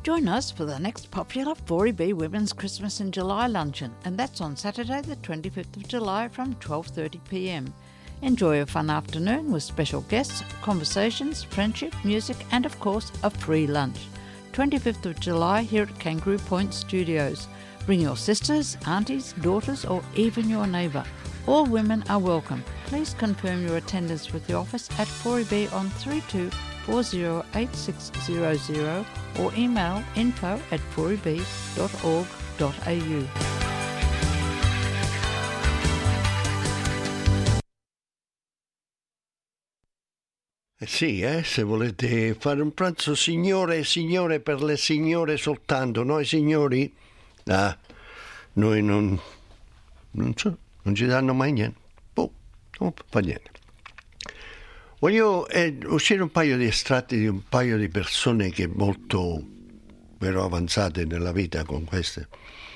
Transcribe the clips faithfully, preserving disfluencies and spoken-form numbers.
Join us for the next popular four E B Women's Christmas in July luncheon, and that's on Saturday the twenty-fifth of July from twelve thirty p m. Enjoy a fun afternoon with special guests, conversations, friendship, music and of course a free lunch. twenty-fifth of July here at Kangaroo Point Studios. Bring your sisters, aunties, daughters or even your neighbour. All women are welcome. Please confirm your attendance with the office at four E B on three two four zero eight six zero zero or email info at four e b dot org dot a u. Eh sì, eh, se volete fare un pranzo signore e signore per le signore soltanto, noi signori, ah, noi non, non so, non ci danno mai niente. Boh, non fa niente. Voglio eh, uscire un paio di estratti di un paio di persone che molto vero avanzate nella vita con queste.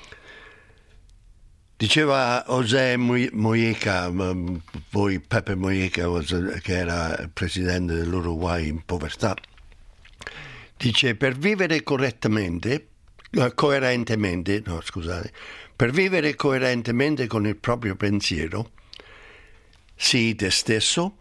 Diceva José Mujica, poi Pepe Mujica, che era il presidente dell'Uruguay in povertà, dice: per vivere correttamente, coerentemente, no scusate, per vivere coerentemente con il proprio pensiero, sii te stesso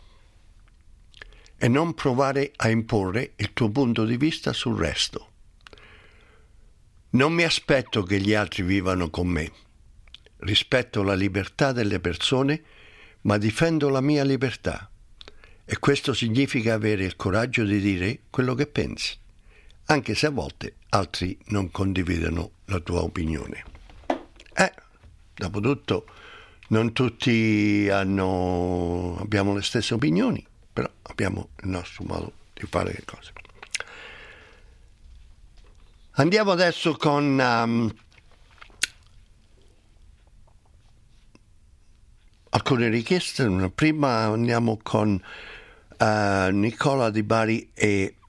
e non provare a imporre il tuo punto di vista sul resto. Non mi aspetto che gli altri vivano con me. Rispetto la libertà delle persone, ma difendo la mia libertà. E questo significa avere il coraggio di dire quello che pensi, anche se a volte altri non condividono la tua opinione. Eh, dopotutto, non tutti hanno, abbiamo le stesse opinioni, però abbiamo il nostro modo di fare le cose. Andiamo adesso con um, alcune richieste. Prima andiamo con uh, Nicola Di Bari e